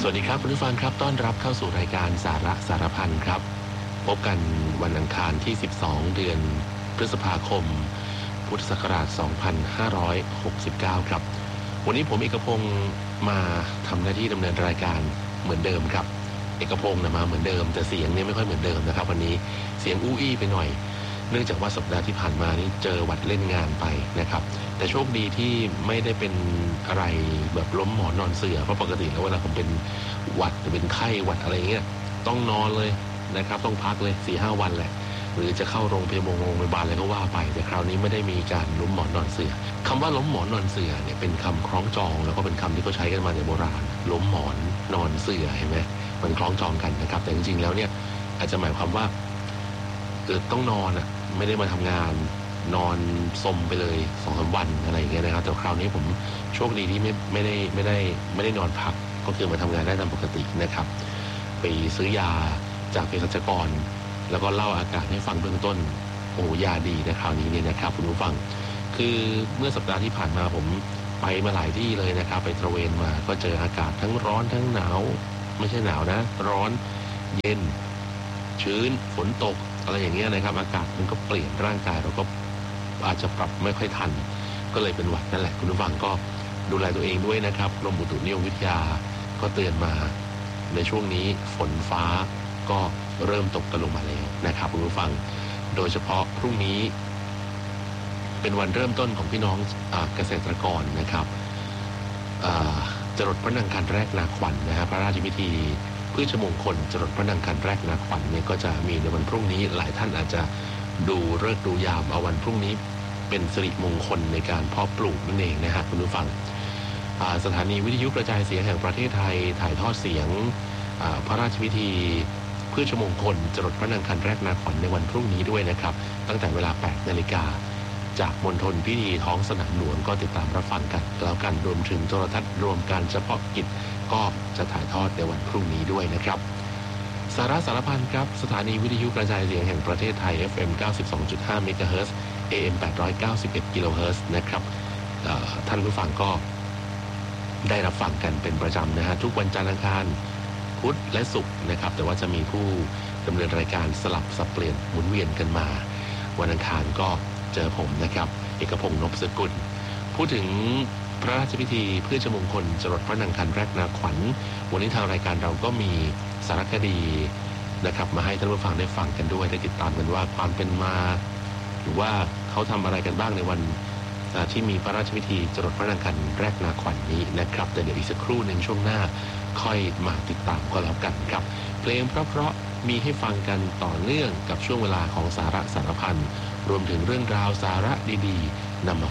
สวัสดีครับคุณผู้ฟังครับต้อนรับเข้าสู่รายการสาระสารพันครับพบกันวันอังคารที่12เดือนพฤษภาคมพุทธศักราช2569ครับวันนี้ผมเอกพงศ์มาทำหน้าที่ดำเนินรายการเหมือนเดิมครับเอกพงศ์มาเหมือนเดิมแต่เสียงเนี่ยไม่ค่อยเหมือนเดิมนะครับวันนี้เสียงอู้อี้ไปหน่อยเนื่องจากว่าสัปดาห์ที่ผ่านมานี่เจอหวัดเล่นงานไปนะครับแต่โชคดีที่ไม่ได้เป็นอะไรแบบล้มหมอนนอนเสื่อเพราะปกติแล้วเวลาผมเป็นหวัดหรือเป็นไข้หวัดอะไรเงี้ยต้องนอนเลยนะครับต้องพักเลย 4-5 วันแหละหรือจะเข้าโรงพยาบาลอะไรก็ว่าไปแต่คราวนี้ไม่ได้มีการล้มหมอนนอนเสื่อคำว่าล้มหมอนนอนเสื่อเนี่ยเป็นคำคล้องจองแล้วก็เป็นคำที่เขาใช้กันมาในโบราณล้มหมอนนอนเสื่อเห็นไหมมันคล้องจองกันนะครับแต่จริงๆแล้วเนี่ยอาจจะหมายความว่าต้องนอนอ่ะไม่ได้มาทำงานนอนสมไปเลย 2-3 วันอะไรอย่างเงี้ยนะครับแต่คราวนี้ผมโชคดีที่ไม่ได้นอนพักก็คือมาทำงานได้ตามปกตินะครับไปซื้อยาจากเภสัชกรแล้วก็เล่าอาการให้ฟังเบื้องต้นโอ้ยาดีนะคราวนี้เนี่ยนะครับคุณผู้ฟังคือเมื่อสัปดาห์ที่ผ่านมาผมไปมาหลายที่เลยนะครับไปตระเวนมาก็เจออากาศทั้งร้อนทั้งหนาวไม่ใช่หนาวนะร้อนเย็นชื้นฝนตกอะไรอย่างเงี้ยนะครับอากาศมันก็เปลี่ยนร่างกายเราก็อาจจะปรับไม่ค่อยทันก็เลยเป็นหวัดนั่นแหละคุณผู้ฟังก็ดูแลตัวเองด้วยนะครับกรมอุตุนิยมวิทยาก็เตือนมาในช่วงนี้ฝนฟ้าก็เริ่มตกกันลงมาแล้วนะครับคุณผู้ฟังโดยเฉพาะพรุ่งนี้เป็นวันเริ่มต้นของพี่น้องเกษตรกรนะครับจรดพระนางคันแรกนาขวัญนะฮะพระราชพิธีพืชมงคลจรดพระนางคันแรกนาขวัญเนี่ยก็จะมีในวันพรุ่งนี้หลายท่านอาจจะดูฤกษ์ดูยามเอาวันพรุ่งนี้เป็นสิริมงคลในการเพาะปลูกนั่นเองนะฮะคุณผู้ฟังสถานีวิทยุกระจายเสียงแห่งประเทศไทยถ่ายทอดเสียงพระราชพิธีพืชมงคลจรดพระนางคันแรกนาขวัญในวันพรุ่งนี้ด้วยนะครับตั้งแต่เวลา 8 นาฬิกาจากมณฑลพิธีท้องสนามหลวงก็ติดตามรับฟังกันแล้วกันรวมถึงโทรทัศน์รวมการเฉพาะกิจก็จะถ่ายทอดในวันพรุ่งนี้ด้วยนะครับสาระสารพันครับสถานีวิทยุกระจายเสียงแห่งประเทศไทย FM 92.5 เมกะเฮิรตซ์ AM 891 กิโลเฮิรตซ์นะครับท่านผู้ฟังก็ได้รับฟังกันเป็นประจำนะฮะทุกวันจันทร์อังคารพุธและศุกร์นะครับแต่ว่าจะมีผู้ดำเนินรายการสลับสับเปลี่ยนหมุนเวียนกันมาวันอังคารก็เจอผมนะครับเอกพงษ์ นพสกุลพูดถึงพระราชพิธีพืชมงคลจรดพระนางคันแรกนาขวัญวันนี้ทางรายการเราก็มีสารคดีนะครับมาให้ท่านผู้ฟังได้ฟังกันด้วยได้ติดตามกันว่าความเป็นมาหรือว่าเขาทำอะไรกันบ้างในวันที่มีพระราชพิธีจรดพระนางคันแรกนาขวัญนี้นะครับแต่เดี๋ยวอีกสักครู่หนึ่งช่วงหน้าค่อยมาติดตามก็แล้วกันครับเพลงเพราะๆมีให้ฟังกันต่อเนื่องกับช่วงเวลาของสาระสารพันรวมถึงเรื่องราวสาระดีๆนำมา